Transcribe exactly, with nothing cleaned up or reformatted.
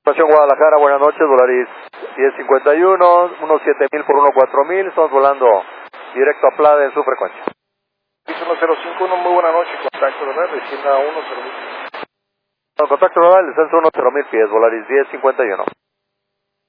Guadalajara, buenas noches, Volaris diez cincuenta y uno, unos siete mil por uno cuatro mil, estamos volando directo a Plade en su frecuencia. uno cero cinco uno, muy buena noche, contacto radar, descienda a uno cero mil. Contacto radar, descenso uno cero mil pies, Volaris diez cincuenta y uno.